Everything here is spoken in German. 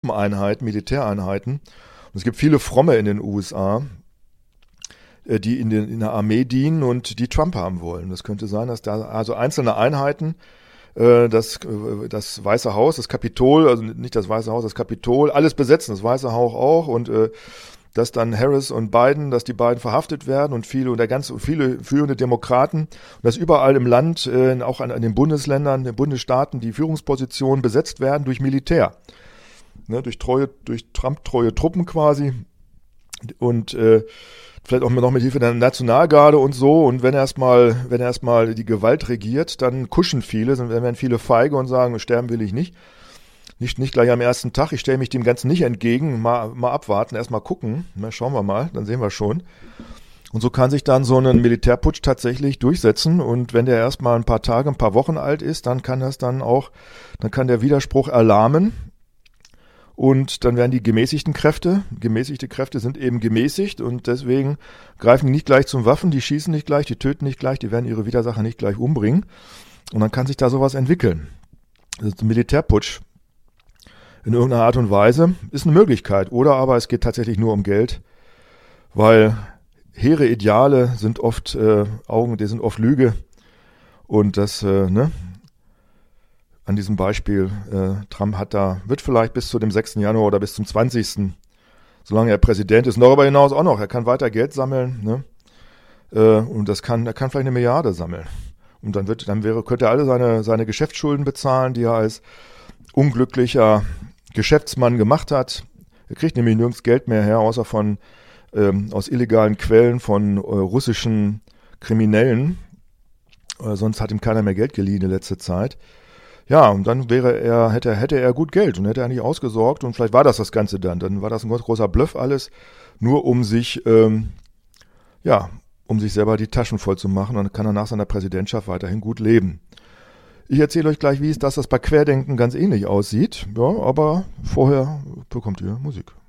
Einheiten, Militäreinheiten. Und es gibt viele Fromme in den USA, die in der Armee dienen und die Trump haben wollen. Das könnte sein, dass da also einzelne Einheiten, das Weiße Haus, das Kapitol, also nicht das Weiße Haus, das Kapitol, alles besetzen, das Weiße Haus auch, und dass dann Harris und Biden, dass die beiden verhaftet werden und viele führende Demokraten, und dass überall im Land, auch an den Bundesländern, den Bundesstaaten, die Führungspositionen besetzt werden durch Militär. Ne, durch Trump-treue Truppen quasi, und vielleicht auch noch mit Hilfe der Nationalgarde und so. Und wenn erstmal die Gewalt regiert, dann kuschen viele, dann werden viele feige und sagen, sterben will ich nicht. Nicht gleich am ersten Tag, ich stelle mich dem Ganzen nicht entgegen, mal abwarten, erstmal gucken, na, schauen wir mal, dann sehen wir schon. Und so kann sich dann so ein Militärputsch tatsächlich durchsetzen, und wenn der erstmal ein paar Tage, ein paar Wochen alt ist, dann kann der Widerspruch erlahmen. Und dann werden die gemäßigte Kräfte sind eben gemäßigt, und deswegen greifen die nicht gleich zum Waffen, die schießen nicht gleich, die töten nicht gleich, die werden ihre Widersacher nicht gleich umbringen. Und dann kann sich da sowas entwickeln. Also ein Militärputsch in irgendeiner Art und Weise ist eine Möglichkeit. Oder aber es geht tatsächlich nur um Geld, weil hehre Ideale sind oft Lüge. Und das, an diesem Beispiel, Trump wird vielleicht bis zu dem 6. Januar oder bis zum 20., solange er Präsident ist, und darüber hinaus auch noch, er kann weiter Geld sammeln, ne? Und er kann vielleicht 1 Milliarde sammeln. Und könnte er alle seine Geschäftsschulden bezahlen, die er als unglücklicher Geschäftsmann gemacht hat. Er kriegt nämlich nirgends Geld mehr her, außer aus illegalen Quellen von russischen Kriminellen. Sonst hat ihm keiner mehr Geld geliehen in letzter Zeit. Ja, und dann hätte er gut Geld und hätte er nicht ausgesorgt, und vielleicht war das Ganze dann. Dann war das ein ganz großer Bluff alles, nur um sich selber die Taschen voll zu machen, und dann kann er nach seiner Präsidentschaft weiterhin gut leben. Ich erzähle euch gleich, wie es das bei Querdenken ganz ähnlich aussieht. Ja, aber vorher bekommt ihr Musik.